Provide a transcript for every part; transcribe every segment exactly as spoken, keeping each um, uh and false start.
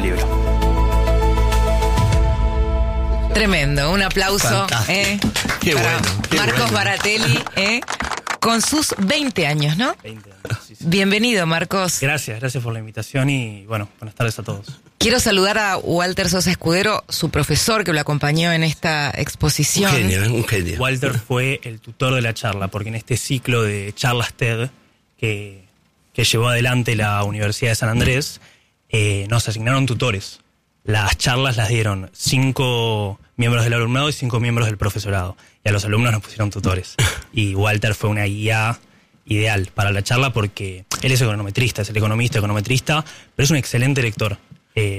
libro. Tremendo, un aplauso eh, Qué para bueno, qué Marcos bueno. Baratelli, eh, con sus veinte años, ¿no? veinte años, sí, sí. Bienvenido, Marcos. Gracias, gracias por la invitación y bueno, buenas tardes a todos. Quiero saludar a Walter Sosa Escudero, su profesor que lo acompañó en esta exposición. Un genio, ¿eh? Un genio. Walter fue el tutor de la charla, porque en este ciclo de charlas TED que, que llevó adelante la Universidad de San Andrés, eh, nos asignaron tutores. Las charlas las dieron cinco miembros del alumnado y cinco miembros del profesorado. Y a los alumnos nos pusieron tutores. Y Walter fue una guía ideal para la charla porque él es econometrista, es el economista, econometrista, pero es un excelente lector. Eh,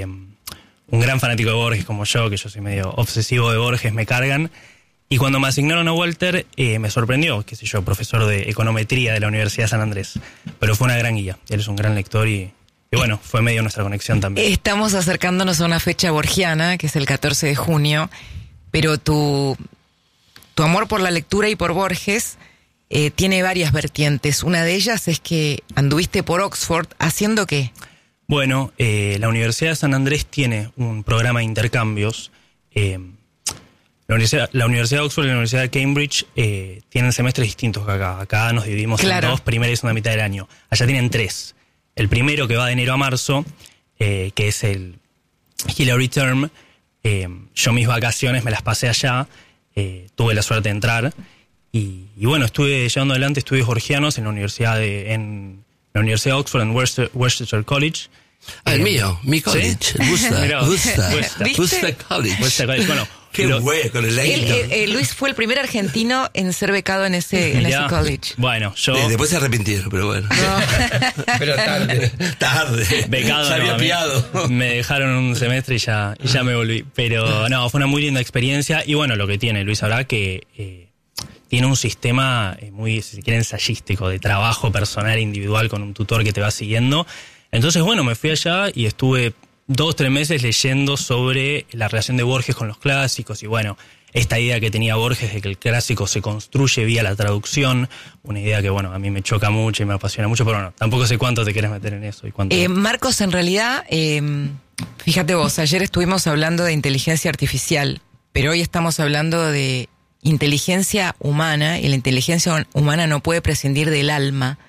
un gran fanático de Borges como yo, que yo soy medio obsesivo de Borges, me cargan. Y cuando me asignaron a Walter, eh, me sorprendió, qué sé yo, profesor de econometría de la Universidad de San Andrés. Pero fue una gran guía. Él es un gran lector y... Y bueno, fue medio nuestra conexión también. Estamos acercándonos a una fecha borgiana, que es el catorce de junio, pero tu, tu amor por la lectura y por Borges eh, tiene varias vertientes. Una de ellas es que anduviste por Oxford, ¿haciendo qué? Bueno, eh, la Universidad de San Andrés tiene un programa de intercambios. Eh, la, universidad, la Universidad de Oxford y la Universidad de Cambridge eh, tienen semestres distintos que acá. Acá nos dividimos Claro. en dos, primera y segunda mitad del año. Allá tienen tres. El primero, que va de enero a marzo, eh, que es el Hillary Term. Eh, yo mis vacaciones me las pasé allá, eh, tuve la suerte de entrar. Y, y bueno, estuve llevando adelante estudios borgianos en la Universidad de, en la Universidad de Oxford, en Worcester, Worcester College. Ah, el Eh, mío, mi college. ¿sí? Worcester, Mirá, Worcester, Worcester. Worcester College. Worcester College. Bueno, Qué lo- bueno, con el Él, leído. eh, eh, Luis fue el primer argentino en ser becado en ese, en mirá, ese college. Bueno, yo... Eh, Después se arrepintieron, pero bueno. Pero tarde. Tarde. Becado, Se había no, me- piado. Me dejaron un semestre y ya, y ya me volví. Pero no, fue una muy linda experiencia. Y bueno, lo que tiene Luis habrá que eh, tiene un sistema eh, muy, si se quiere, ensayístico, de trabajo personal, individual, con un tutor que te va siguiendo. Entonces, bueno, me fui allá y estuve dos, tres meses leyendo sobre la relación de Borges con los clásicos. Y bueno, esta idea que tenía Borges de que el clásico se construye vía la traducción, una idea que, bueno, a mí me choca mucho y me apasiona mucho, pero bueno, tampoco sé cuánto te querés meter en eso y cuánto... Eh, Marcos, en realidad, eh, fíjate vos, ayer estuvimos hablando de inteligencia artificial, pero hoy estamos hablando de inteligencia humana, y la inteligencia humana no puede prescindir del alma.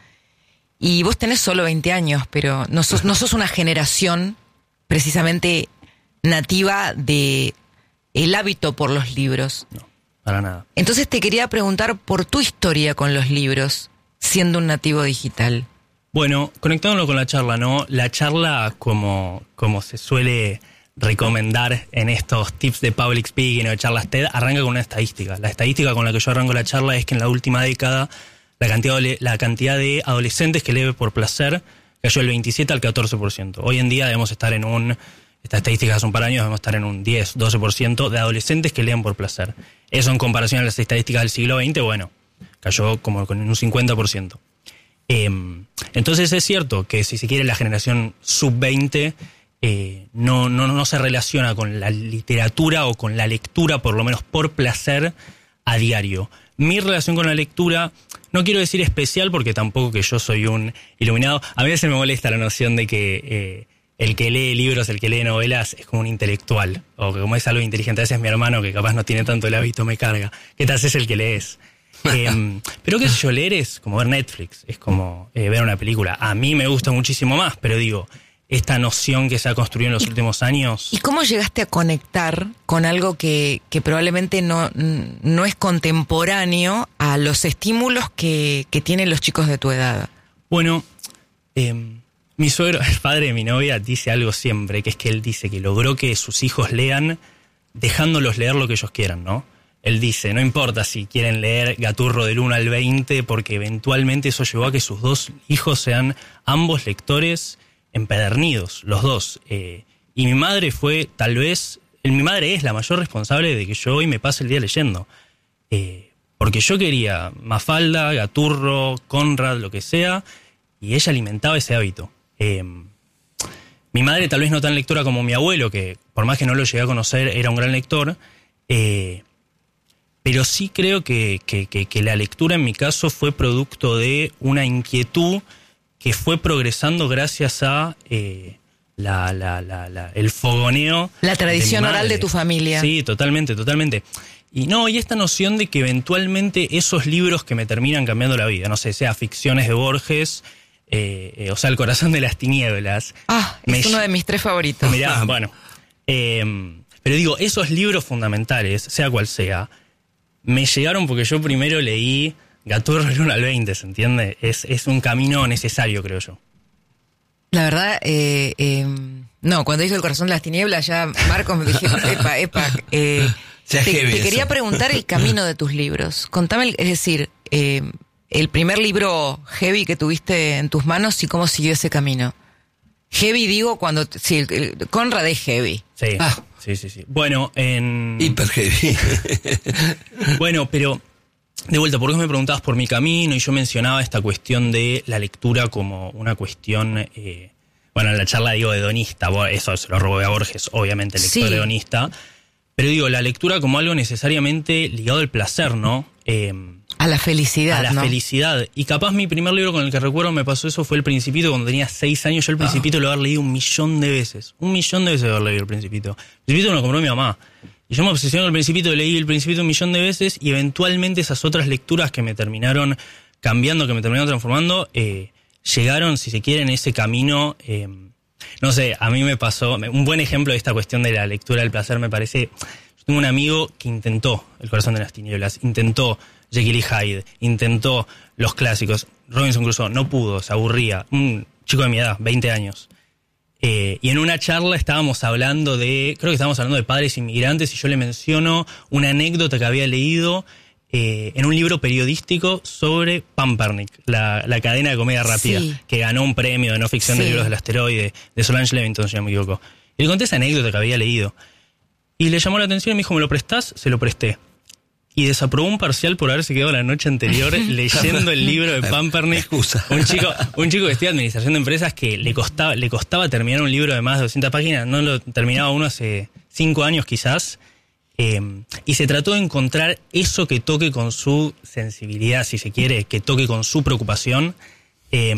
Y vos tenés solo veinte años, pero no sos, no sos una generación precisamente nativa de el hábito por los libros. No, para nada. Entonces te quería preguntar por tu historia con los libros, siendo un nativo digital. Bueno, conectándolo con la charla, ¿no? La charla, como, como se suele recomendar en estos tips de public speaking o de charlas TED, arranca con una estadística. La estadística con la que yo arranco la charla es que en la última década la cantidad, la cantidad de adolescentes que lee por placer cayó del veintisiete al catorce por ciento. Hoy en día debemos estar en un, estas estadísticas hace un par de años, debemos estar en un diez, doce por ciento de adolescentes que leen por placer. Eso en comparación a las estadísticas del siglo veinte, bueno, cayó como con un cincuenta por ciento. Eh, entonces es cierto que si se quiere la generación sub veinte eh, no, no, no se relaciona con la literatura o con la lectura, por lo menos por placer, a diario. Mi relación con la lectura, no quiero decir especial porque tampoco que yo soy un iluminado. A mí a veces me molesta la noción de que eh, el que lee libros, el que lee novelas es como un intelectual, o que como es algo inteligente. A veces mi hermano, que capaz no tiene tanto el hábito, me carga. ¿Qué te haces el que lees? Eh, pero qué sé yo, leer es como ver Netflix, es como eh, ver una película. A mí me gusta muchísimo más, pero digo, esta noción que se ha construido en los últimos años... ¿Y cómo llegaste a conectar con algo que, que probablemente no, no es contemporáneo a los estímulos que, que tienen los chicos de tu edad? Bueno, eh, mi suegro, el padre de mi novia, dice algo siempre, que es que él dice que logró que sus hijos lean dejándolos leer lo que ellos quieran, ¿no? Él dice, no importa si quieren leer Gaturro del uno al veinte, porque eventualmente eso llevó a que sus dos hijos sean ambos lectores empedernidos, los dos. Eh, y mi madre fue, tal vez, mi madre es la mayor responsable de que yo hoy me pase el día leyendo. Eh, porque yo quería Mafalda, Gaturro, Conrad, lo que sea, y ella alimentaba ese hábito. Eh, mi madre tal vez no tan lectora como mi abuelo, que por más que no lo llegué a conocer, era un gran lector, eh, pero sí creo que, que, que, que la lectura en mi caso fue producto de una inquietud que fue progresando gracias a eh, la, la, la, la, el fogoneo. La tradición de oral de tu familia. Sí, totalmente, totalmente. Y no, y esta noción de que eventualmente esos libros que me terminan cambiando la vida, no sé, sea ficciones de Borges, eh, eh, o sea, El corazón de las tinieblas. Ah, es uno de mis tres favoritos. Mirá, bueno. Eh, pero digo, esos libros fundamentales, sea cual sea, me llegaron porque yo primero leí Gaturro del uno al veinte, ¿se entiende? Es, es un camino necesario, creo yo. La verdad, eh, eh, no, cuando hizo El corazón de las tinieblas, ya Marcos me dije, epa, epa, eh, te, te quería preguntar el camino de tus libros. Contame, es decir, eh, el primer libro heavy que tuviste en tus manos y cómo siguió ese camino. Heavy digo cuando, sí, Conrad es heavy. Sí, ah. sí, sí, sí. Bueno, en... Hiper heavy. Bueno, pero... De vuelta, porque me preguntabas por mi camino y yo mencionaba esta cuestión de la lectura como una cuestión, eh, bueno, en la charla digo hedonista, eso se lo robé a Borges, obviamente, lector sí. hedonista, pero digo, la lectura como algo necesariamente ligado al placer, ¿no? Eh, a la felicidad, A la ¿no? felicidad. Y capaz mi primer libro con el que recuerdo me pasó eso fue El Principito, cuando tenía seis años. Yo El Principito oh. lo había leído un millón de veces, un millón de veces haber leído El Principito. El Principito me lo compró mi mamá. Y yo me obsesioné con El Principito, leí El Principito un millón de veces y eventualmente esas otras lecturas que me terminaron cambiando, que me terminaron transformando, eh, llegaron, si se quiere, en ese camino. Eh, no sé, a mí me pasó, un buen ejemplo de esta cuestión de la lectura del placer me parece, yo tengo un amigo que intentó El corazón de las tinieblas, intentó Jekyll y Hyde, intentó los clásicos, Robinson Crusoe, no pudo, se aburría, un chico de mi edad, veinte años. Eh, y en una charla estábamos hablando de, creo que estábamos hablando de padres inmigrantes y yo le menciono una anécdota que había leído eh, en un libro periodístico sobre Pampernick, la, la cadena de comedia rápida, sí. que ganó un premio de no ficción sí. de libros del asteroide, de Solange Levinson, si no me equivoco. Y le conté esa anécdota que había leído. Y le llamó la atención y me dijo, ¿me lo prestás? Se lo presté. Y desaprobó un parcial por haberse quedado la noche anterior leyendo el libro de Pampernick. Un chico, un chico que estudia administración de empresas que le costaba, le costaba terminar un libro de más de doscientas páginas, no lo terminaba uno hace cinco años quizás, eh, y se trató de encontrar eso que toque con su sensibilidad, si se quiere, que toque con su preocupación. Eh,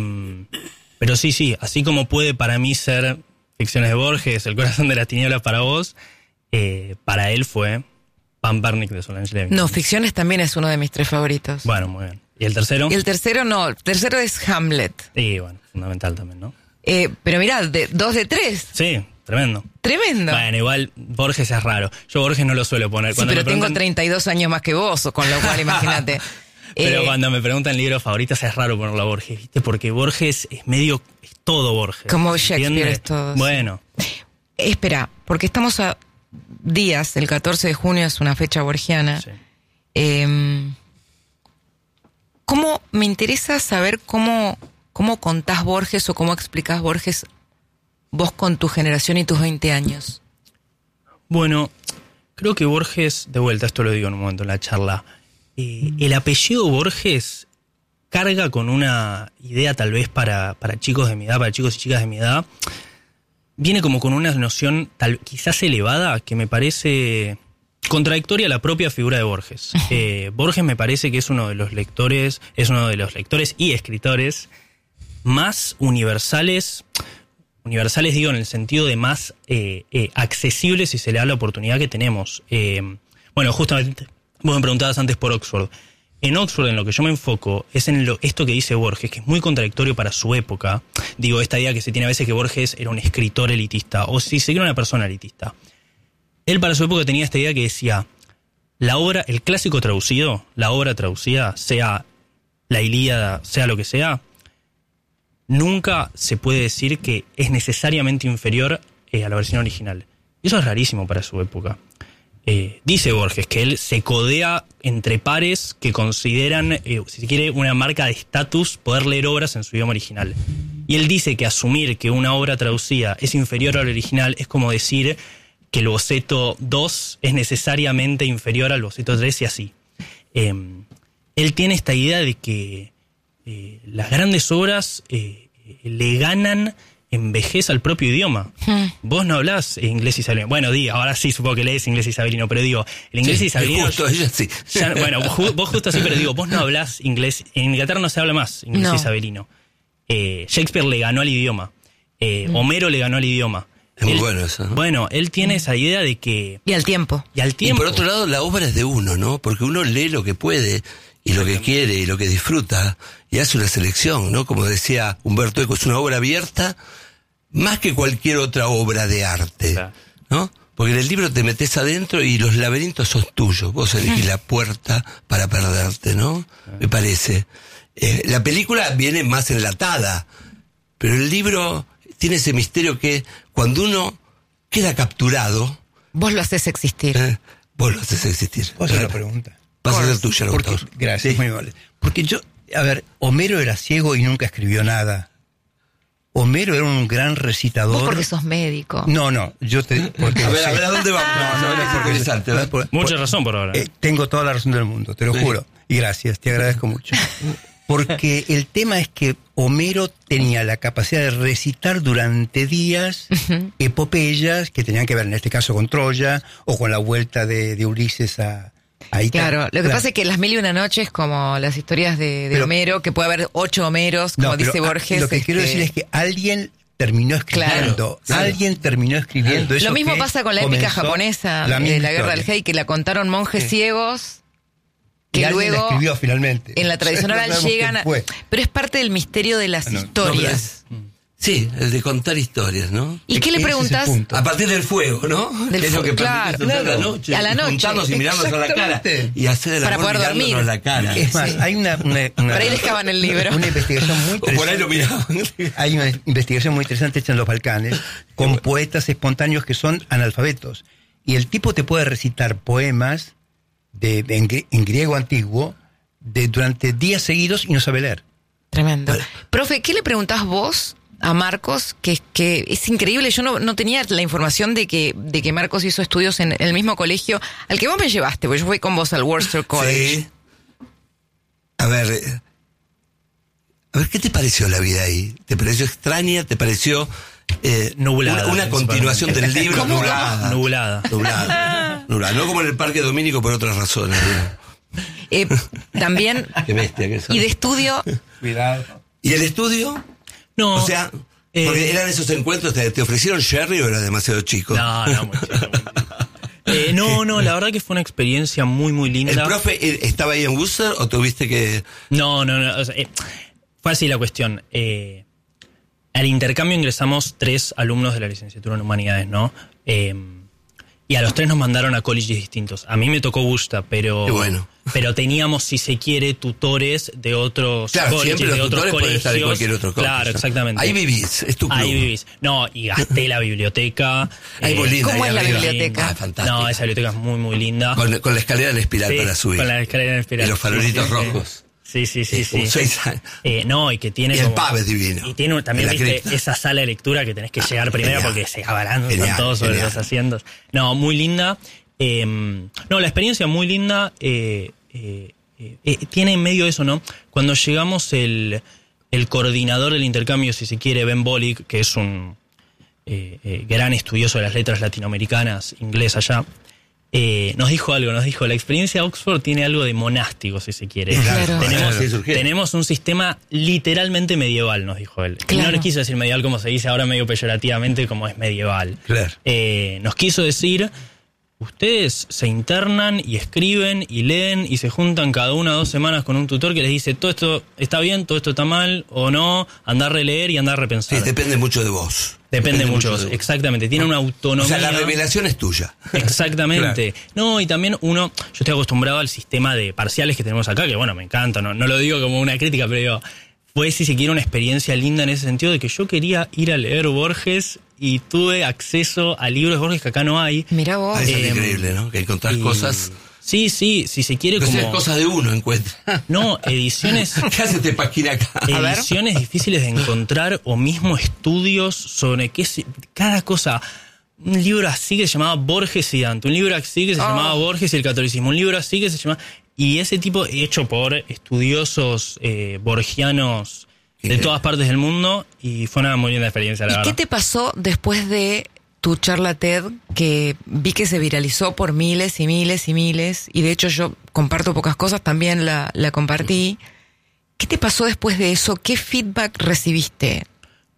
pero sí, sí, así como puede para mí ser ficciones de Borges, El corazón de las tinieblas para vos, eh, para él fue Pampernick de Solange Levinson. No, ficciones también es uno de mis tres favoritos. Bueno, muy bien. ¿Y el tercero? Y el tercero no, el tercero es Hamlet. Sí, bueno, fundamental también, ¿no? Eh, pero mirá, de, dos de tres. Sí, tremendo. Tremendo. Bueno, igual Borges es raro. Yo Borges no lo suelo poner. Sí, cuando pero me preguntan... tengo treinta y dos años más que vos, con lo cual imagínate. Pero eh, cuando me preguntan libros favoritos es raro ponerlo a Borges, ¿viste? Porque Borges es medio, es todo Borges. Como Shakespeare ¿entiendes? Es todo. Bueno. Espera, porque estamos a días, el catorce de junio es una fecha borgiana. Sí. Eh, ¿Cómo me interesa saber cómo, cómo contás Borges o cómo explicás Borges vos con tu generación y tus veinte años? Bueno, creo que Borges, de vuelta, esto lo digo en un momento en la charla, eh, el apellido Borges carga con una idea tal vez para, para chicos de mi edad, para chicos y chicas de mi edad, viene como con una noción tal, quizás elevada que me parece contradictoria a la propia figura de Borges. Eh, Borges me parece que es uno de los lectores, es uno de los lectores y escritores más universales, universales digo en el sentido de más eh, eh, accesibles si se le da la oportunidad que tenemos. Eh, bueno, justamente vos me preguntabas antes por Oxford. En Oxford, en lo que yo me enfoco, es en lo, esto que dice Borges, que es muy contradictorio para su época. Digo, esta idea que se tiene a veces que Borges era un escritor elitista, o si se quiere una persona elitista. Él para su época tenía esta idea que decía, la obra, el clásico traducido, la obra traducida, sea la Ilíada, sea lo que sea, nunca se puede decir que es necesariamente inferior eh, a la versión original. Y eso es rarísimo para su época. Eh, dice Borges que él se codea entre pares que consideran, eh, si se quiere, una marca de estatus poder leer obras en su idioma original. Y él dice que asumir que una obra traducida es inferior al original es como decir que el boceto dos es necesariamente inferior al boceto tres y así. Eh, él tiene esta idea de que eh, las grandes obras eh, le ganan en vejez al propio idioma. Hmm. Vos no hablás inglés isabelino. Bueno, di, ahora sí supongo que lees inglés isabelino, pero digo, el inglés sí, isabelino... Justo, ella sí. Ya, bueno, ju, vos justo así, pero digo, vos no hablás inglés... En Inglaterra no se habla más inglés no. isabelino. Eh, Shakespeare le ganó al idioma. Eh, mm. Homero le ganó al idioma. Es muy él, bueno eso, ¿no? Bueno, él tiene mm. esa idea de que... Y al tiempo. Y al tiempo. Y por otro lado, la obra es de uno, ¿no? Porque uno lee lo que puede, y lo que quiere, y lo que disfruta, y hace una selección, ¿no? Como decía Humberto Eco, es una obra abierta, más que cualquier otra obra de arte, claro. ¿no? Porque en el libro te metes adentro y los laberintos son tuyos. Vos elegís la puerta para perderte, ¿no? Me parece. Eh, la película viene más enlatada, pero el libro tiene ese misterio que cuando uno queda capturado... Vos lo haces existir. Eh, vos lo haces existir. ¿Puedo hacer una pregunta? Vas a ser tuya, el autor. Gracias, sí. Muy amable. Porque yo, a ver, Homero era ciego y nunca escribió nada. Homero era un gran recitador. ¿Vos porque sos médico? No, no, yo te... Porque a ver, a ver, ¿a dónde vamos? No, no, no, es porque interesante. Por, por, Mucha por, razón por ahora. Eh, tengo toda la razón del mundo, te lo sí. juro. Y gracias, te agradezco mucho. Porque el tema es que Homero tenía la capacidad de recitar durante días uh-huh. epopeyas que tenían que ver, en este caso, con Troya, o con la vuelta de, de Ulises a... Ahí claro, está. lo que claro. pasa es que las mil y una noches, como las historias de, de pero, Homero, que puede haber ocho Homeros, como no, dice pero, Borges. Lo que quiero que... decir es que alguien terminó escribiendo. Claro, alguien sí. terminó escribiendo eso. Lo mismo que pasa con la épica japonesa, la, de la Guerra del Hei, que la contaron monjes sí. ciegos, que y luego la escribió finalmente. En la tradición oral no llegan a... Pero es parte del misterio de las no, historias. No, sí, el de contar historias, ¿no? ¿Y qué le preguntás? A partir del fuego, ¿no? Del es lo que claro, claro, claro. a la noche. A la noche. Juntarnos y mirarnos a la cara. Y hacer el para amor poder dormir. a la cara. Es más, sí. hay una... una, una por ahí les caban el libro. Una investigación muy interesante. O por ahí lo miraban. Hay una investigación muy interesante hecha en los Balcanes con poetas espontáneos que son analfabetos. Y el tipo te puede recitar poemas de, de en, en griego antiguo de durante días seguidos y no sabe leer. Tremendo. Bueno. Profe, ¿qué le preguntás vos a Marcos? Que, que es increíble, yo no, no tenía la información de que, de que Marcos hizo estudios en el mismo colegio al que vos me llevaste, porque yo fui con vos al Worcester College. Sí. A ver, a ver, ¿qué te pareció la vida ahí? ¿Te pareció extraña? ¿Te pareció eh, nublada? Una, una continuación del libro. ¿Cómo? Nublada. Nublada. Nublada. Nublada. No como en el Parque Domínico por otras razones. ¿no? Eh, también. Qué bestia que son. Y de estudio. Cuidado. ¿Y el estudio? No. O sea, eh, porque eran esos encuentros, ¿te, te ofrecieron Sherry o era demasiado chico? No, no, muy chico, muy chico. Eh, no, no, la verdad que fue una experiencia muy, muy linda. ¿El profe estaba ahí en Worcester o tuviste que...? No, no, no. O sea, eh, fue así la cuestión. Eh, al intercambio ingresamos tres alumnos de la licenciatura en Humanidades, ¿no? Eh, y a los tres nos mandaron a colleges distintos. A mí me tocó Worcester, pero... Qué bueno. Pero teníamos, si se quiere, tutores de otros claro, colleges, siempre los de otros tutores pueden estar en cualquier otro college. Claro, exactamente. Ahí vivís, es tu club. Ahí vivís. No, y gasté la biblioteca. Ahí muy linda, ¿Cómo ahí es la arriba. biblioteca? Ah, fantástica. No, esa biblioteca es muy, muy linda. Con, con la escalera en espiral sí, para subir. Con la escalera en espiral. Y los farolitos sí, sí, rojos. Sí, sí, sí, sí. Un sí. seis años. Eh, no, y que tiene. Y el como, pub es divino. Y tiene también, viste, cripta. Esa sala de lectura que tenés que llegar ah, primero genial. Porque se abalanzan genial, todos sobre genial. Los asientos. No, muy linda. Eh, no, la experiencia muy linda. Eh, eh, eh, tiene en medio eso, ¿no? Cuando llegamos, el, el coordinador del intercambio, si se quiere, Ben Bollig, que es un eh, eh, gran estudioso de las letras latinoamericanas, inglés allá. Eh, nos dijo algo, nos dijo, la experiencia de Oxford tiene algo de monástico, si se quiere. Claro. Tenemos, claro. tenemos un sistema literalmente medieval, nos dijo él. Claro. No nos quiso decir medieval como se dice ahora medio peyorativamente, como es medieval. Claro. Eh, nos quiso decir, ustedes se internan y escriben y leen y se juntan cada una o dos semanas con un tutor que les dice, todo esto está bien, todo esto está mal, o no, andar a releer y andar a repensar. Sí, depende mucho de vos. Depende, Depende mucho, mucho de exactamente. Tiene una autonomía. O sea, la revelación es tuya. Exactamente. Claro. No, y también uno, yo estoy acostumbrado al sistema de parciales que tenemos acá, que bueno, me encanta, no, no lo digo como una crítica, pero digo, fue, si se quiere, una experiencia linda en ese sentido de que yo quería ir a leer Borges y tuve acceso a libros de Borges que acá no hay. Mirá vos. Ah, eso eh, es increíble, ¿no? Que encontrás y... cosas... Sí, sí, si se quiere pero como... sea, cosas de uno encuentra. No, ediciones... ¿Qué hace este página acá? Ediciones difíciles de encontrar o mismo estudios sobre qué se, cada cosa. Un libro así que se llamaba Borges y Dante, un libro así que se oh. llamaba Borges y el catolicismo, un libro así que se llamaba... Y ese tipo hecho por estudiosos eh, borgianos de todas partes del mundo, y fue una muy linda experiencia, la ¿Y verdad. qué te pasó después de tu charla TED, que vi que se viralizó por miles y miles y miles, y de hecho yo comparto pocas cosas, también la, la compartí? ¿Qué te pasó después de eso? ¿Qué feedback recibiste?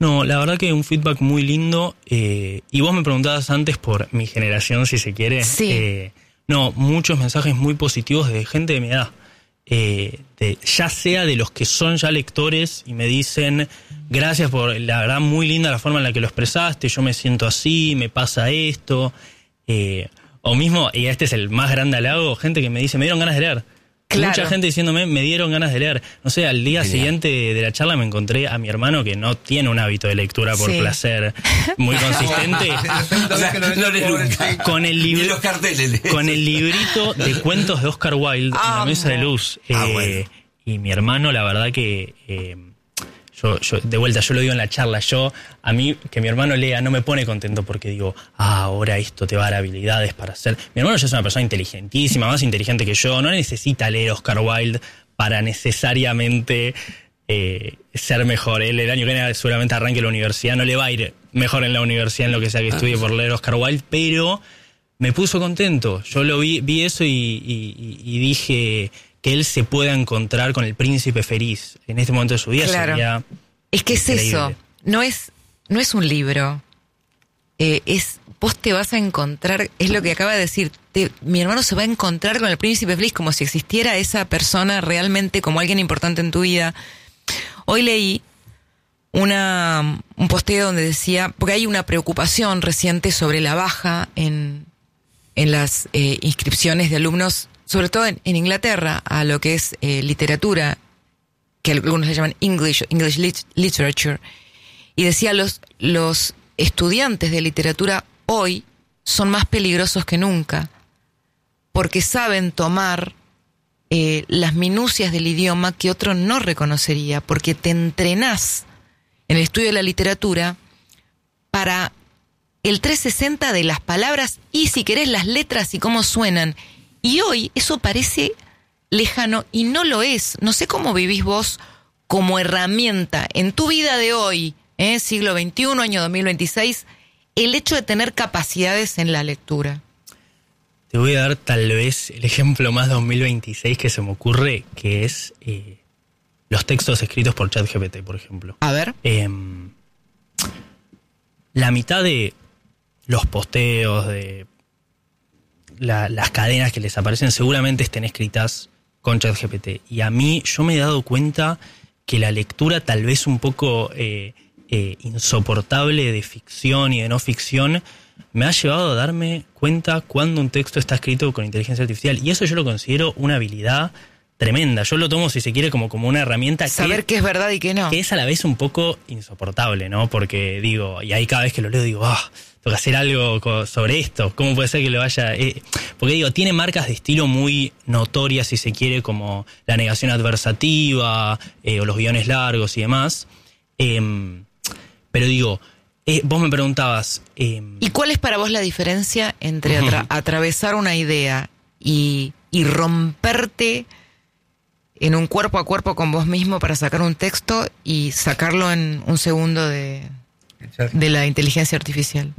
No, la verdad que un feedback muy lindo. Eh, y vos me preguntabas antes por mi generación, si se quiere. Sí. Eh, no, muchos mensajes muy positivos de gente de mi edad. Eh, de, ya sea de los que son ya lectores y me dicen gracias por, la verdad, muy linda la forma en la que lo expresaste, yo me siento así, me pasa esto. Eh, o mismo, y este es el más grande halago, gente que me dice, me dieron ganas de leer. Claro. Mucha gente diciéndome, me dieron ganas de leer. No sé, al día Genial. siguiente de la charla me encontré a mi hermano que no tiene un hábito de lectura por sí. placer muy consistente. O sea, no lee nunca. Con el libro, los carteles. Con el librito de cuentos de Oscar Wilde ah, en la mesa de luz. Ah, eh, bueno. Y mi hermano, la verdad que... Eh, Yo, yo, de vuelta, yo lo digo en la charla, yo, a mí, que mi hermano lea, no me pone contento porque digo, ah, ahora esto te va a dar habilidades para hacer. Mi hermano ya es una persona inteligentísima, más inteligente que yo, no necesita leer Oscar Wilde para necesariamente eh, ser mejor. Él el año que viene seguramente arranque la universidad, no le va a ir mejor en la universidad en lo que sea que estudie por leer Oscar Wilde, pero me puso contento. Yo lo vi, vi eso y, y, y dije... que él se pueda encontrar con el príncipe feliz en este momento de su vida. Claro. Sería es que increíble. Es eso, no es, no es un libro, eh, es vos te vas a encontrar, es lo que acaba de decir, te, mi hermano se va a encontrar con el príncipe feliz como si existiera esa persona realmente como alguien importante en tu vida. Hoy leí una un posteo donde decía, porque hay una preocupación reciente sobre la baja en, en las eh, inscripciones de alumnos, sobre todo en, en Inglaterra, a lo que es eh, literatura, que algunos le llaman English, English lit- Literature, y decía, los, los estudiantes de literatura hoy son más peligrosos que nunca, porque saben tomar eh, las minucias del idioma que otro no reconocería, porque te entrenás en el estudio de la literatura para el trescientos sesenta de las palabras y, si querés, las letras y cómo suenan. Y hoy eso parece lejano y no lo es. No sé cómo vivís vos como herramienta en tu vida de hoy, ¿eh? siglo veintiuno, año dos mil veintiséis, el hecho de tener capacidades en la lectura. Te voy a dar tal vez el ejemplo más dos mil veintiséis que se me ocurre, que es eh, los textos escritos por ChatGPT, por ejemplo. A ver. Eh, la mitad de los posteos, de La, las cadenas que les aparecen seguramente estén escritas con ChatGPT. Y a mí, yo me he dado cuenta que la lectura tal vez un poco eh, eh, insoportable de ficción y de no ficción me ha llevado a darme cuenta cuando un texto está escrito con inteligencia artificial. Y eso yo lo considero una habilidad tremenda. Yo lo tomo, si se quiere, como, como una herramienta. Saber que, qué es verdad y qué no. Que es a la vez un poco insoportable, ¿no? Porque digo, y ahí cada vez que lo leo digo, ah, tengo que hacer algo sobre esto. ¿Cómo puede ser que lo vaya...? Eh, porque digo, tiene marcas de estilo muy notorias, si se quiere, como la negación adversativa, eh, o los guiones largos y demás. Eh, pero digo, eh, vos me preguntabas... Eh, ¿Y cuál es para vos la diferencia entre atra- atravesar una idea y, y romperte en un cuerpo a cuerpo con vos mismo para sacar un texto y sacarlo en un segundo de... de la inteligencia artificial?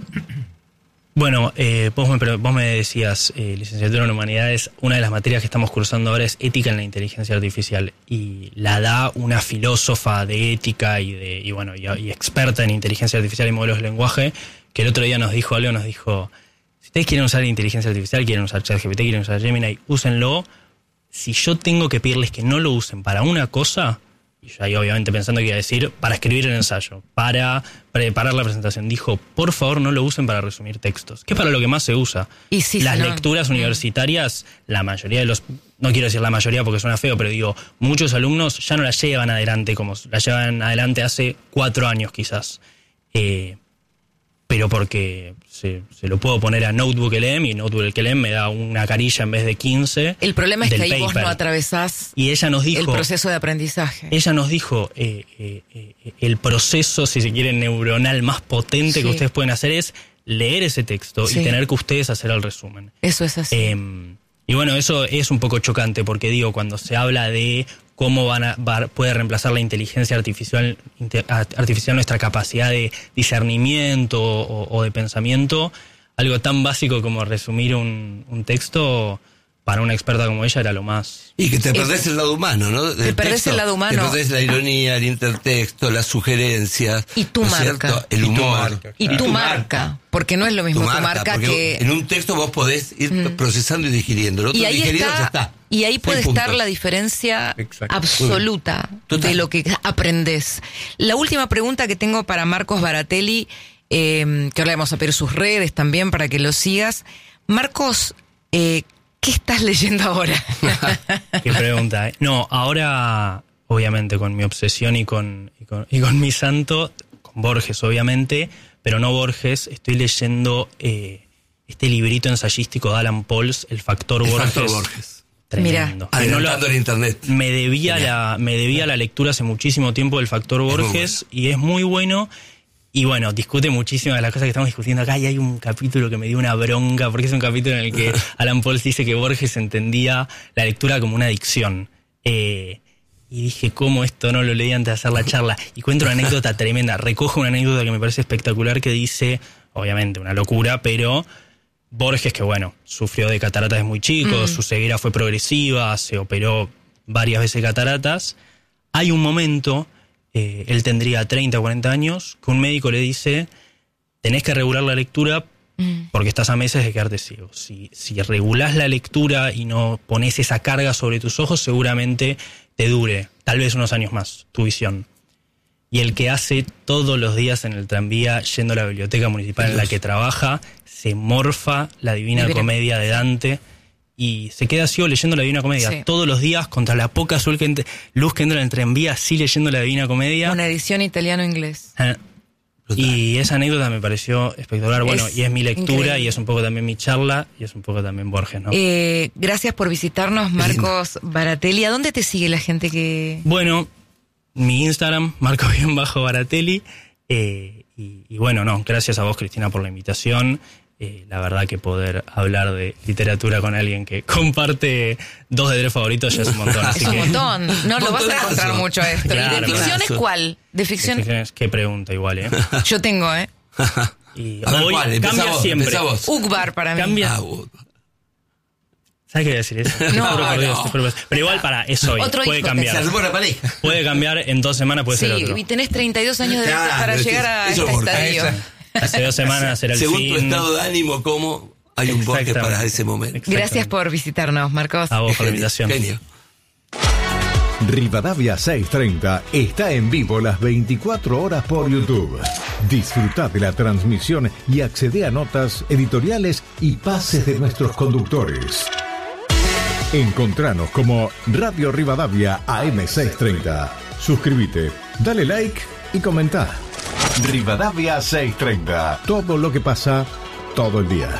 Bueno, eh, vos, me, vos me decías, eh, licenciatura en Humanidades, una de las materias que estamos cursando ahora es ética en la inteligencia artificial, y la da una filósofa de ética y de y bueno y, y experta en inteligencia artificial y modelos de lenguaje, que el otro día nos dijo algo, nos dijo, si ustedes quieren usar inteligencia artificial, quieren usar ChatGPT, quieren usar Gemini, úsenlo. Si yo tengo que pedirles que no lo usen para una cosa... Y yo ahí obviamente pensando que iba a decir para escribir el ensayo, para preparar la presentación. Dijo, por favor no lo usen para resumir textos, que es para lo que más se usa. Y sí, Las sí, lecturas no. universitarias, la mayoría de los, no quiero decir la mayoría porque suena feo, pero digo, muchos alumnos ya no la llevan adelante como la llevan adelante hace cuatro años quizás. Eh, pero porque se, se lo puedo poner a Notebook L M y Notebook L M me da una carilla en vez de quince. El problema es que ahí paper. Vos no atravesás y ella nos dijo, el proceso de aprendizaje. Ella nos dijo, eh, eh, eh, el proceso, si se quiere, neuronal más potente sí. que ustedes pueden hacer es leer ese texto sí. y tener que ustedes hacer el resumen. Eso es así. Eh, y bueno, eso es un poco chocante porque digo, cuando se habla de cómo van a, va, puede reemplazar la inteligencia artificial, inter, artificial nuestra capacidad de discernimiento o, o de pensamiento, algo tan básico como resumir un, un texto para una experta como ella era lo más... Y que te perdés es, el lado humano, ¿no? Del te perdés texto, el lado humano. Te perdés la ironía, el intertexto, las sugerencias. Y tu ¿no marca. Cierto? El humor. Y tu, y tu marca. marca. Porque no es lo mismo tu marca, tu marca que... En un texto vos podés ir mm. procesando y digiriendo. El otro y ahí digerido está, ya está. Y ahí puede puntos. estar la diferencia Exacto. absoluta Total. de lo que aprendés. La última pregunta que tengo para Marcos Baratelli, eh, que ahora le vamos a pedir sus redes también para que lo sigas. Marcos, eh, ¿qué estás leyendo ahora? Qué pregunta, ¿eh? No, ahora, obviamente, con mi obsesión y con, y con, y con mi santo, con Borges, obviamente, pero no Borges, estoy leyendo eh, este librito ensayístico de Alan Pauls, El Factor el Borges. Factor Borges. Tremendo. Mira, no lo, en internet. Me debía, la, me debía la lectura hace muchísimo tiempo del Factor Borges, es bueno. y es muy bueno. Y bueno, discute muchísimas de las cosas que estamos discutiendo acá, y hay un capítulo que me dio una bronca, porque es un capítulo en el que Alan Pauls dice que Borges entendía la lectura como una adicción. Eh, y dije, ¿cómo esto no lo leí antes de hacer la charla? Y cuento una anécdota tremenda, recojo una anécdota que me parece espectacular, que dice, obviamente una locura, pero Borges, que bueno, sufrió de cataratas desde muy chico, mm. su ceguera fue progresiva, se operó varias veces cataratas. Hay un momento... Eh, él tendría treinta o cuarenta años, que un médico le dice, tenés que regular la lectura porque estás a meses de quedarte ciego. Si, si regulás la lectura y no pones esa carga sobre tus ojos, seguramente te dure tal vez unos años más tu visión. Y el que hace todos los días en el tranvía, yendo a la biblioteca municipal en la que trabaja, se morfa la Divina Comedia de Dante y se queda ciego leyendo la Divina Comedia. Sí. Todos los días, contra la poca luz que, ent- luz que entra en el tranvía, así leyendo la Divina Comedia. Una edición italiano-inglés. Eh, y esa anécdota me pareció espectacular. Bueno, es y es mi lectura, increíble. Y es un poco también mi charla, y es un poco también Borges, ¿no? Eh, gracias por visitarnos, Marcos Baratelli. ¿A dónde te sigue la gente que...? Bueno, mi Instagram, Marcos-Baratelli. Eh, y, y bueno, no, gracias a vos, Cristina, por la invitación. Eh, la verdad que poder hablar de literatura con alguien que comparte dos de tres favoritos ya es un montón. Así es un que... montón. No lo vas a encontrar mucho esto. Claro, ¿Y de ficción es cuál? ¿De ficción? ¿De ficción es qué pregunta igual, eh? Yo tengo, ¿eh? Y a ver, hoy ¿cuál? cambia vos, siempre. Ukbar para mí. Cambia. Ah, ¿Sabes qué voy a decir eso? No, por no. Dios, por Dios. Pero igual para, es hoy. Otro puede hijo cambiar. Puede cambiar en dos semanas, puede sí, ser otro. Y tenés treinta y dos años de edad Claro, para eso, llegar a eso este es estadio. Hace dos semanas era el Según fin. tu estado de ánimo, ¿cómo hay un Borges para ese momento? Gracias por visitarnos, Marcos. A vos por la invitación. Genio. Rivadavia seiscientos treinta está en vivo las veinticuatro horas por YouTube. Disfruta de la transmisión y accede a notas, editoriales y pases de nuestros conductores. Encontranos como Radio Rivadavia A M seiscientos treinta. Suscríbete, dale like y comenta. Rivadavia seiscientos treinta. Todo lo que pasa todo el día.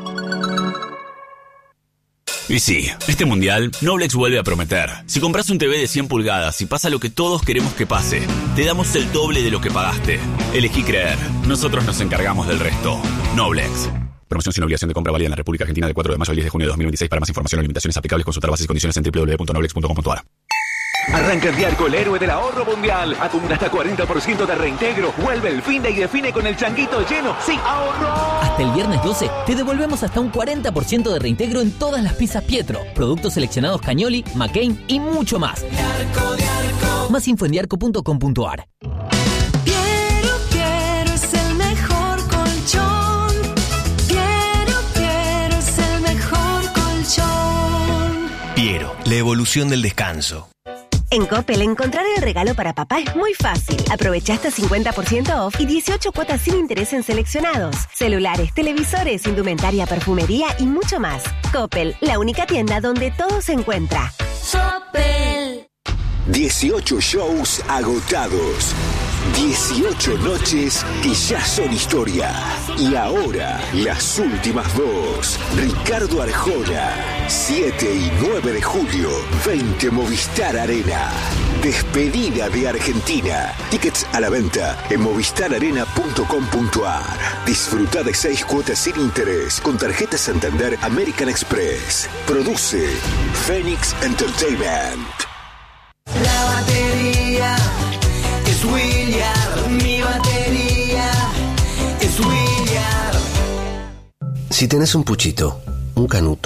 Y sí, este mundial, Noblex vuelve a prometer. Si compras un T V de cien pulgadas y pasa lo que todos queremos que pase, te damos el doble de lo que pagaste. Elegí creer. Nosotros nos encargamos del resto. Noblex. Promoción sin obligación de compra válida en la República Argentina del cuatro de mayo al diez de junio de dos mil veintiséis. Para más información o limitaciones aplicables, consultar bases y condiciones en doble u doble u doble u punto noblex punto com punto a r. Arranca el día el héroe del ahorro mundial. Acumula hasta cuarenta por ciento de reintegro. Vuelve el fin de y define con el changuito lleno. ¡Sí, ahorro! Hasta el viernes doce te devolvemos hasta un cuarenta por ciento de reintegro en todas las pizzas Pietro, productos seleccionados Cagnoli, McCain y mucho más. Diarco, Diarco. Más info en diarco punto com punto a r. Piero, Piero es el mejor colchón. Piero, Piero es el mejor colchón. Piero, la evolución del descanso. En Coppel, encontrar el regalo para papá es muy fácil. Aprovecha hasta cincuenta por ciento off y dieciocho cuotas sin interés en seleccionados. Celulares, televisores, indumentaria, perfumería y mucho más. Coppel, la única tienda donde todo se encuentra. Coppel. dieciocho shows agotados. dieciocho noches que ya son historia. Y ahora, las últimas dos. Ricardo Arjona, siete y nueve de julio, veinte Movistar Arena. Despedida de Argentina. Tickets a la venta en movistar arena punto com punto a r. Disfruta de seis cuotas sin interés con tarjeta Santander American Express. Produce Phoenix Entertainment. La batería es William, mi batería es William. Si tenés un puchito, un canuto,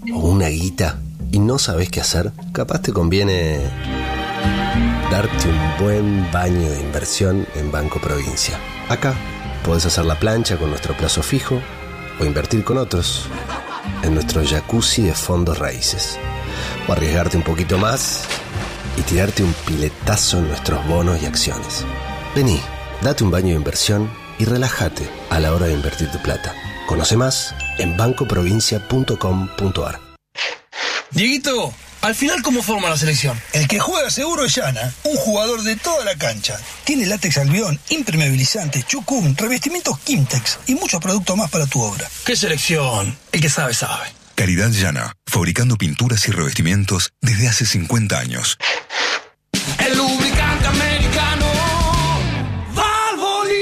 o una guita y no sabes qué hacer, capaz te conviene darte un buen baño de inversión en Banco Provincia. Acá podés hacer la plancha con nuestro plazo fijo o invertir con otros en nuestro jacuzzi de fondos raíces. O arriesgarte un poquito más y tirarte un piletazo en nuestros bonos y acciones. Vení, date un baño de inversión y relájate a la hora de invertir tu plata. Conoce más en banco provincia punto com punto ar. Dieguito, al final, ¿cómo forma la selección? El que juega seguro es Yana, un jugador de toda la cancha. Tiene látex albión, impermeabilizante, chucum, revestimientos Kimtex y muchos productos más para tu obra. ¿Qué selección? El que sabe, sabe. Calidad Yana, fabricando pinturas y revestimientos desde hace cincuenta años. El lubricante americano Valvoline.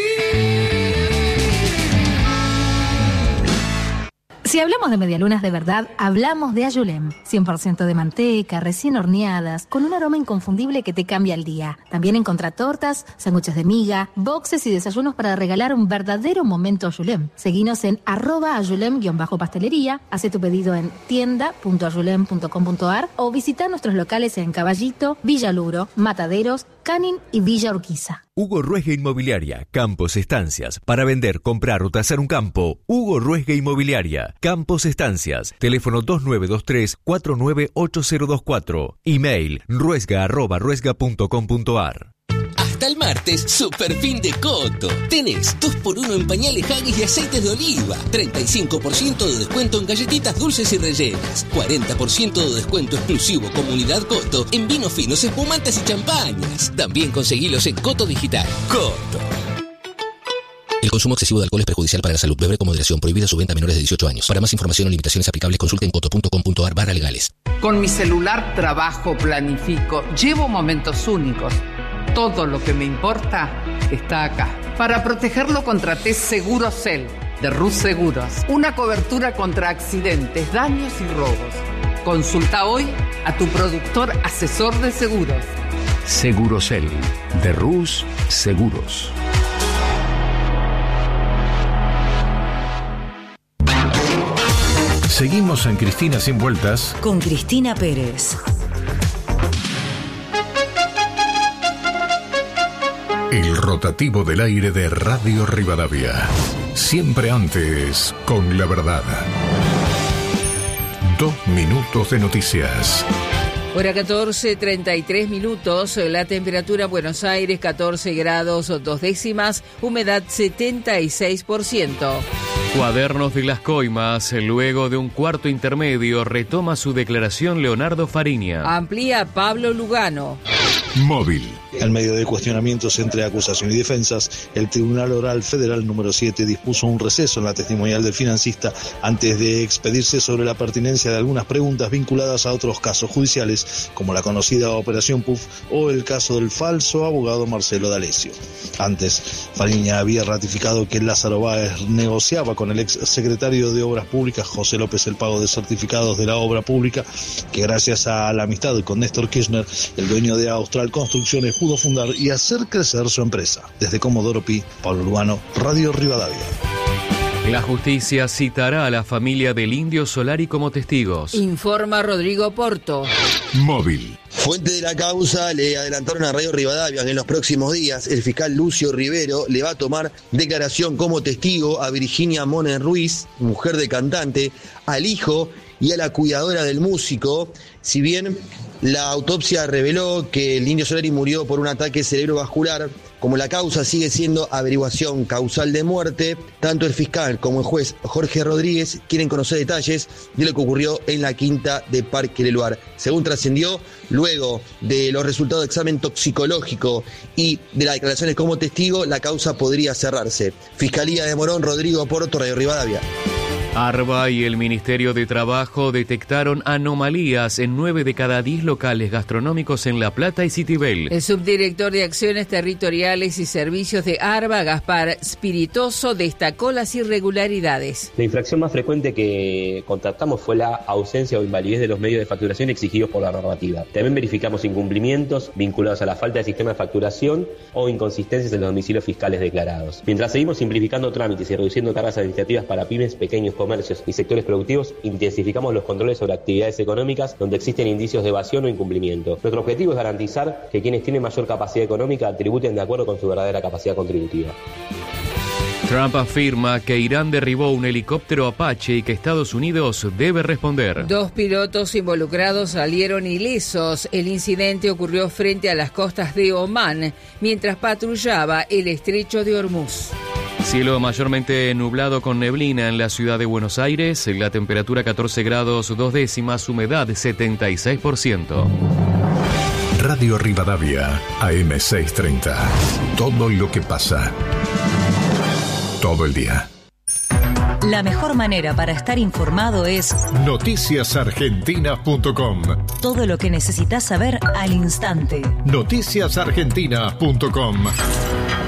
Si hablamos de medialunas de verdad, hablamos de Ayulem. cien por ciento de manteca, recién horneadas, con un aroma inconfundible que te cambia el día. También encontrá tortas, sándwiches de miga, boxes y desayunos para regalar un verdadero momento Ayulem. Seguinos en arroba ayulem-pastelería, hace tu pedido en tienda punto ayulem punto com punto ar o visita nuestros locales en Caballito, Villa Luro, Mataderos, Canin y Villa Urquiza. Hugo Ruesga Inmobiliaria, Campos Estancias. Para vender, comprar o tasar un campo, Hugo Ruesga Inmobiliaria, Campos Estancias. Teléfono dos nueve dos tres, cuatro nueve ocho cero dos cuatro. Email ruesga arroba ruesga punto com punto ar. Hasta el martes, super fin de Coto. Tenés dos por uno en pañales Haggis y aceites de oliva. treinta y cinco por ciento de descuento en galletitas dulces y rellenas. cuarenta por ciento de descuento exclusivo Comunidad Coto en vinos finos, espumantes y champañas. También conseguilos en Coto Digital. Coto. El consumo excesivo de alcohol es perjudicial para la salud. Beber con moderación. Prohibida su venta a menores de dieciocho años. Para más información o limitaciones aplicables, consulte en coto punto com punto ar barra legales. Con mi celular trabajo, planifico, llevo momentos únicos. Todo lo que me importa está acá. Para protegerlo contraté Segurocel de Rus Seguros. Una cobertura contra accidentes, daños y robos. Consulta hoy a tu productor asesor de seguros. Segurocel de Rus Seguros. Seguimos en Cristina Sin Vueltas con Cristina Pérez. El rotativo del aire de Radio Rivadavia. Siempre antes, con la verdad. Dos minutos de noticias. Hora catorce, treinta y tres minutos. La temperatura en Buenos Aires, catorce grados, dos décimas. Humedad, setenta y seis por ciento. Cuadernos de las Coimas. Luego de un cuarto intermedio, retoma su declaración Leonardo Fariña. Amplía Pablo Lugano. Móvil. En medio de cuestionamientos entre acusación y defensas, el Tribunal Oral Federal número siete dispuso un receso en la testimonial del financista antes de expedirse sobre la pertinencia de algunas preguntas vinculadas a otros casos judiciales, como la conocida Operación Puff o el caso del falso abogado Marcelo D'Alessio. Antes, Fariña había ratificado que Lázaro Báez negociaba con el ex secretario de Obras Públicas, José López, el pago de certificados de la obra pública, que gracias a la amistad con Néstor Kirchner, el dueño de Austral Construcciones, pudo fundar y hacer crecer su empresa. Desde Comodoro Pi, Pablo Urbano, Radio Rivadavia. La justicia citará a la familia del Indio Solari como testigos. Informa Rodrigo Porto. Móvil. Fuente de la causa le adelantaron a Radio Rivadavia que en los próximos días el fiscal Lucio Rivero le va a tomar declaración como testigo a Virginia Mone Ruiz, mujer de cantante, al hijo y a la cuidadora del músico. Si bien la autopsia reveló que el Indio Solari murió por un ataque cerebrovascular, como la causa sigue siendo averiguación causal de muerte, tanto el fiscal como el juez Jorge Rodríguez quieren conocer detalles de lo que ocurrió en la quinta de Parque Leluar. Según trascendió, luego de los resultados de examen toxicológico y de las declaraciones como testigo, la causa podría cerrarse. Fiscalía de Morón, Rodrigo Porto, Radio Rivadavia. ARBA y el Ministerio de Trabajo detectaron anomalías en nueve de cada diez locales gastronómicos en La Plata y Citibel. El subdirector de Acciones Territoriales y Servicios de ARBA, Gaspar Spiritoso, destacó las irregularidades. La infracción más frecuente que constatamos fue la ausencia o invalidez de los medios de facturación exigidos por la normativa. También verificamos incumplimientos vinculados a la falta de sistema de facturación o inconsistencias en los domicilios fiscales declarados. Mientras seguimos simplificando trámites y reduciendo cargas administrativas para pymes, pequeños comercios comercios y sectores productivos, intensificamos los controles sobre actividades económicas donde existen indicios de evasión o incumplimiento. Nuestro objetivo es garantizar que quienes tienen mayor capacidad económica tributen de acuerdo con su verdadera capacidad contributiva. Trump afirma que Irán derribó un helicóptero Apache y que Estados Unidos debe responder. Dos pilotos involucrados salieron ilesos. El incidente ocurrió frente a las costas de Omán, mientras patrullaba el estrecho de Hormuz. Cielo mayormente nublado con neblina en la ciudad de Buenos Aires, la temperatura catorce grados dos décimas, humedad setenta y seis por ciento. Radio Rivadavia, A M seiscientos treinta. Todo lo que pasa. Todo el día. La mejor manera para estar informado es noticias argentinas punto com. Todo lo que necesitas saber al instante. noticias argentinas punto com.